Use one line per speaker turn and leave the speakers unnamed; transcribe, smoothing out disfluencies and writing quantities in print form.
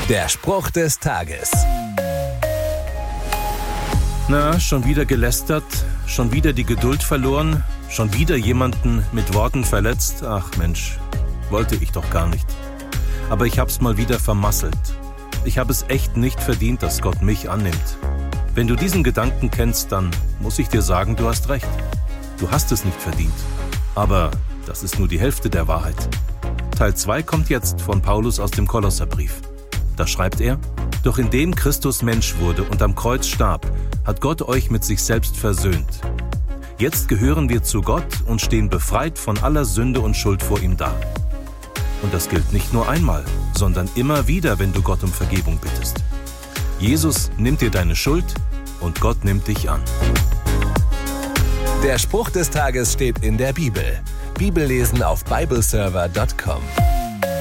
Der Spruch des Tages.
Na, schon wieder gelästert, schon wieder die Geduld verloren, schon wieder jemanden mit Worten verletzt. Ach Mensch, wollte ich doch gar nicht. Aber ich hab's mal wieder vermasselt. Ich habe es echt nicht verdient, dass Gott mich annimmt. Wenn du diesen Gedanken kennst, dann muss ich dir sagen, du hast recht. Du hast es nicht verdient. Aber das ist nur die Hälfte der Wahrheit. Teil 2 kommt jetzt von Paulus aus dem Kolosserbrief. Da schreibt er: Doch indem Christus Mensch wurde und am Kreuz starb, hat Gott euch mit sich selbst versöhnt. Jetzt gehören wir zu Gott und stehen befreit von aller Sünde und Schuld vor ihm da. Und das gilt nicht nur einmal, sondern immer wieder, wenn du Gott um Vergebung bittest. Jesus nimmt dir deine Schuld und Gott nimmt dich an.
Der Spruch des Tages steht in der Bibel. Bibellesen auf bibleserver.com.